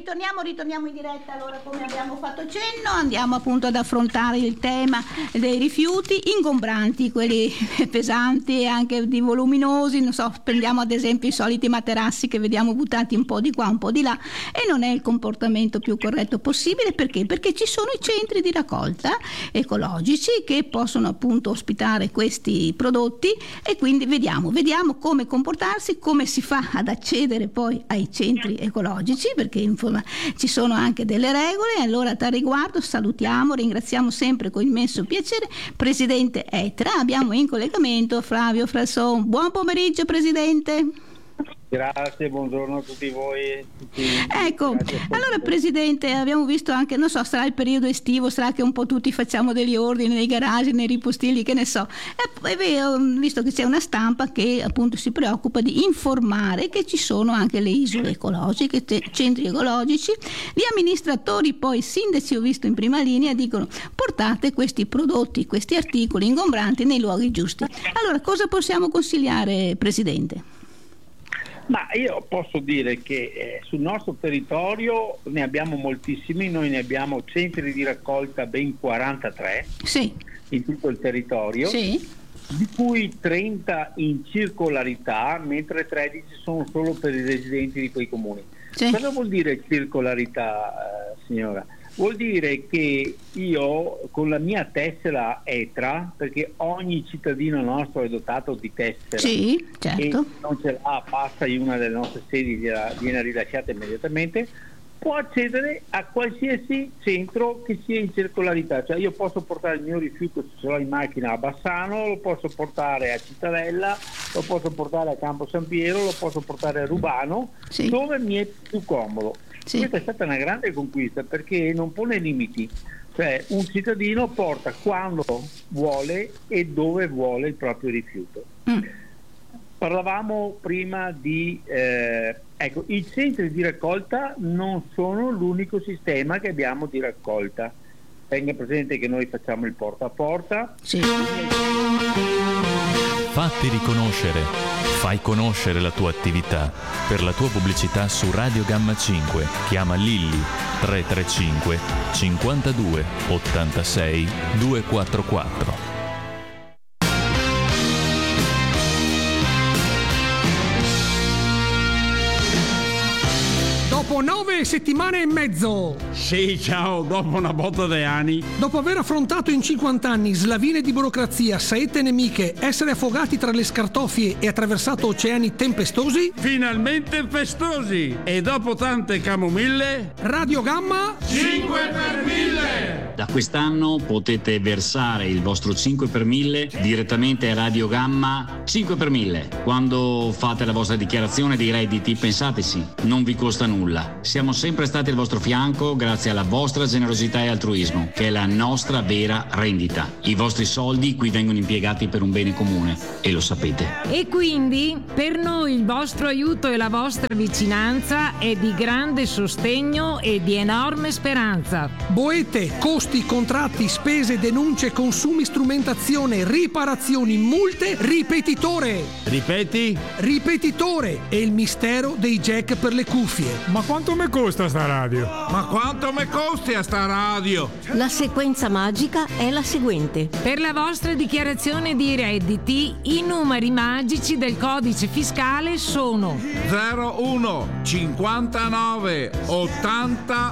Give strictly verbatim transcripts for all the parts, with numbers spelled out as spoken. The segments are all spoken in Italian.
ritorniamo, ritorniamo in diretta. Allora, come abbiamo fatto cenno, andiamo appunto ad affrontare il tema dei rifiuti ingombranti, quelli pesanti e anche di voluminosi. Non so, prendiamo ad esempio i soliti materassi che vediamo buttati un po' di qua, un po' di là, e non è il comportamento più corretto possibile. Perché? Perché ci sono i centri di raccolta ecologici che possono appunto ospitare questi prodotti, e quindi vediamo, vediamo come comportarsi, come si fa ad accedere poi ai centri ecologici, perché insomma ci sono anche delle regole. Allora, a riguardo salutiamo, ringraziamo sempre con immenso piacere Presidente Etra. Abbiamo in collegamento Flavio Frasson. Buon pomeriggio, Presidente. Grazie, buongiorno a tutti voi. Tutti, ecco, allora Presidente, abbiamo visto anche, non so, sarà il periodo estivo, sarà che un po' tutti facciamo degli ordini nei garage, nei ripostigli, che ne so, e, e ho visto che c'è una stampa che appunto si preoccupa di informare che ci sono anche le isole ecologiche, te, centri ecologici. Gli amministratori, poi sindaci, ho visto in prima linea, dicono: portate questi prodotti, questi articoli ingombranti nei luoghi giusti. Allora, cosa possiamo consigliare, Presidente? Ma io posso dire che eh, sul nostro territorio ne abbiamo moltissimi. Noi ne abbiamo centri di raccolta ben quarantatré, sì, in tutto il territorio, sì, di cui trenta in circolarità, mentre tredici sono solo per i residenti di quei comuni. Sì. Cosa vuol dire circolarità, eh, signora? Vuol dire che io con la mia tessera Etra, perché ogni cittadino nostro è dotato di tessera, sì, certo, e non ce l'ha, passa in una delle nostre sedi, viene rilasciata immediatamente, può accedere a qualsiasi centro che sia in circolarità. Cioè io posso portare il mio rifiuto, se ce l'ho in macchina, a Bassano, lo posso portare a Cittadella, lo posso portare a Campo San Piero, lo posso portare a Rubano, sì, dove mi è più comodo. Sì. Questa è stata una grande conquista, perché non pone limiti, cioè un cittadino porta quando vuole e dove vuole il proprio rifiuto. Mm. Parlavamo prima di eh, ecco, i centri di raccolta non sono l'unico sistema che abbiamo di raccolta. Tenga presente che noi facciamo il porta a porta. Sì. Fatti riconoscere, fai conoscere la tua attività. Per la tua pubblicità su Radio Gamma cinque chiama Lilli tre tre cinque cinquantadue ottantasei duecentoquarantaquattro. Dopo nove settimane e mezzo. Sì, ciao, dopo una botta di anni. Dopo aver affrontato in cinquanta anni slavine di burocrazia, saette nemiche, essere affogati tra le scartoffie e attraversato oceani tempestosi. Finalmente festosi. E dopo tante camomille, Radio Gamma cinque per mille. Da quest'anno potete versare il vostro cinque per mille direttamente a Radio Gamma cinque per mille. Quando fate la vostra dichiarazione dei redditi, pensateci, non vi costa nulla. Siamo sempre stati al vostro fianco grazie alla vostra generosità e altruismo, che è la nostra vera rendita. I vostri soldi qui vengono impiegati per un bene comune, e lo sapete. E quindi per noi il vostro aiuto e la vostra vicinanza è di grande sostegno e di enorme speranza. Boete, costi, contratti, spese, denunce, consumi, strumentazione, riparazioni, multe, ripetitore. Ripeti? Ripetitore è il mistero dei jack per le cuffie. Ma quanto mi costa sta radio? Ma quanto mi costi a sta radio? La sequenza magica è la seguente. Per la vostra dichiarazione di redditi, i numeri magici del codice fiscale sono zero uno cinquantanove ottanta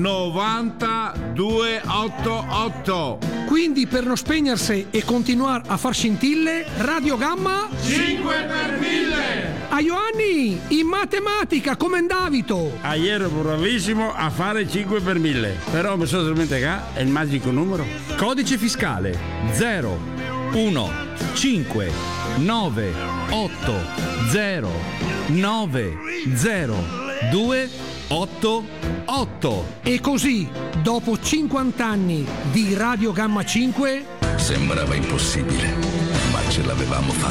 novanta duecentottantotto. Quindi, per non spegnersi e continuare a far scintille, Radio Gamma cinque per mille. A Ioanni, in matematica come Davito. Ah, ero bravissimo a fare cinque per mille, però mi sono dimenticato il magico numero. Codice fiscale zero uno cinque nove otto zero nove zero due otto otto. E così, dopo cinquanta anni di Radio Gamma cinque, sembrava impossibile, ma ce l'avevamo fatta.